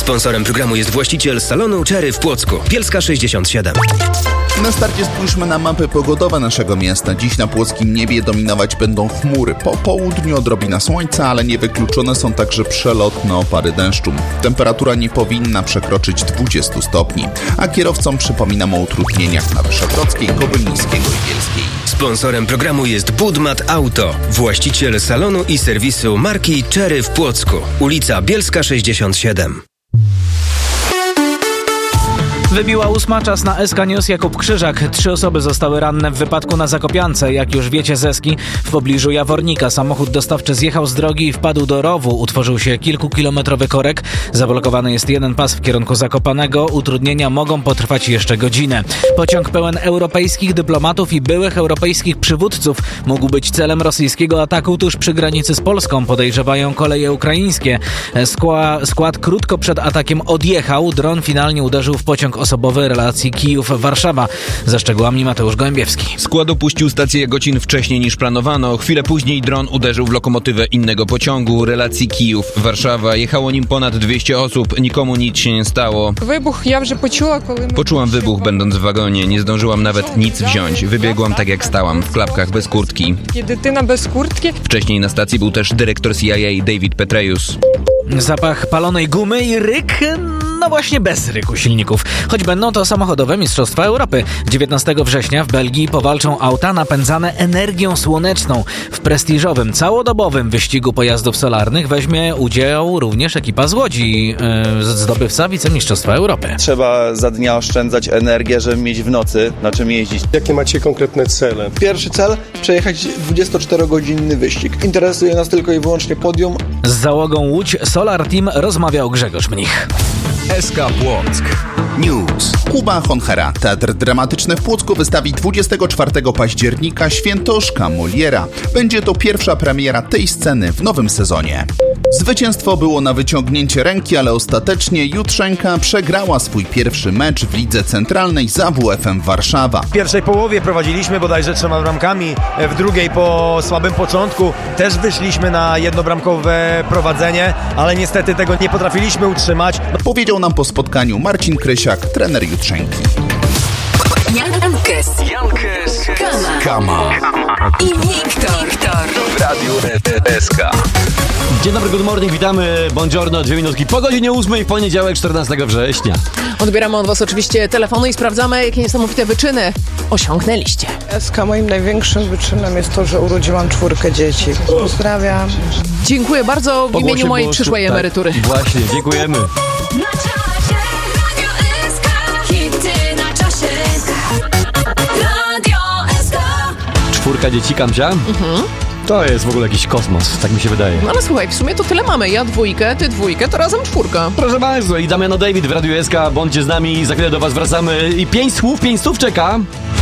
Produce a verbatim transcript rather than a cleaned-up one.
Sponsorem programu jest właściciel salonu Cherry w Płocku. Bielska sześćdziesiąt siedem. Na starcie spójrzmy na mapy pogodowe naszego miasta. Dziś na płockim niebie dominować będą chmury. Po południu odrobina słońca, ale niewykluczone są także przelotne opary deszczu. Temperatura nie powinna przekroczyć dwudziestu stopni. A kierowcom przypominam o utrudnieniach na Wyszogrodzkiej, Kobylińskiego i Bielskiej. Sponsorem programu jest Budmat Auto. Właściciel salonu i serwisu marki Cherry w Płocku. Ulica Bielska sześćdziesiąt siedem. Wybiła ósma, czas na S K News. Jakub Krzyżak. Trzy osoby zostały ranne w wypadku na Zakopiance. Jak już wiecie z Eski, w pobliżu Jawornika samochód dostawczy zjechał z drogi i wpadł do rowu. Utworzył się kilkukilometrowy korek. Zablokowany jest jeden pas w kierunku Zakopanego. Utrudnienia mogą potrwać jeszcze godzinę. Pociąg pełen europejskich dyplomatów i byłych europejskich przywódców mógł być celem rosyjskiego ataku tuż przy granicy z Polską. Podejrzewają koleje ukraińskie. Skła- skład krótko przed atakiem odjechał. Dron finalnie uderzył w pociąg osobowy relacji Kijów-Warszawa. Ze szczegółami Mateusz Gołębiewski. Skład opuścił stację godzin wcześniej niż planowano. Chwilę później dron uderzył w lokomotywę innego pociągu relacji Kijów-Warszawa. Jechało nim ponad dwieście osób. Nikomu nic się nie stało. Wybuch ja już poczuła, kiedy... Poczułam wybuch będąc w wagonie. Nie zdążyłam nawet nic wziąć. Wybiegłam tak jak stałam, w klapkach bez kurtki. Dytyna bez kurtki. Wcześniej na stacji był też dyrektor C I A David Petraeus. Zapach palonej gumy i ryk, no właśnie bez ryku silników. Choć będą to samochodowe Mistrzostwa Europy. dziewiętnastego września w Belgii powalczą auta napędzane energią słoneczną. W prestiżowym, całodobowym wyścigu pojazdów solarnych weźmie udział również ekipa z Łodzi, yy, zdobywca wicemistrzostwa Europy. Trzeba za dnia oszczędzać energię, żeby mieć w nocy na czym jeździć. Jakie macie konkretne cele? Pierwszy cel, przejechać dwudziestoczterogodzinny wyścig. Interesuje nas tylko i wyłącznie podium. Z załogą Łódź Solar Team rozmawiał Grzegorz Mnich. S K Płock News. Kuba Honchera. Teatr Dramatyczny w Płocku wystawi dwudziestego czwartego października Świętoszka Moliera. Będzie to pierwsza premiera tej sceny w nowym sezonie. Zwycięstwo było na wyciągnięcie ręki, ale ostatecznie Jutrzenka przegrała swój pierwszy mecz w Lidze Centralnej z A W F M Warszawa. W pierwszej połowie prowadziliśmy bodajże trzema bramkami, w drugiej po słabym początku też wyszliśmy na jednobramkowe prowadzenie, ale niestety tego nie potrafiliśmy utrzymać. Powiedział nam po spotkaniu Marcin Krysiak, trener Jutrzenki. Jankes, Jankes, Kama, Kama i Wiktor, Wiktor w Radiu S K. Dzień dobry, good morning, witamy, buongiorno, dwie minutki po godzinie ósmej w poniedziałek czternastego września. Odbieramy od was oczywiście telefony i sprawdzamy, jakie niesamowite wyczyny osiągnęliście. S K, moim największym wyczynem jest to, że urodziłam czwórkę dzieci. Pozdrawiam. Dziękuję bardzo w imieniu mojej przyszłej tak, emerytury. Właśnie, dziękujemy. Czwórka dzieci, Kamcia? Mhm. To jest w ogóle jakiś kosmos, tak mi się wydaje. No ale słuchaj, w sumie to tyle mamy. Ja dwójkę, ty dwójkę, to razem czwórka. Proszę bardzo, i Damiano David w Radiu S K, bądźcie z nami, za chwilę do was wracamy. I pięć słów, pięć słów czeka.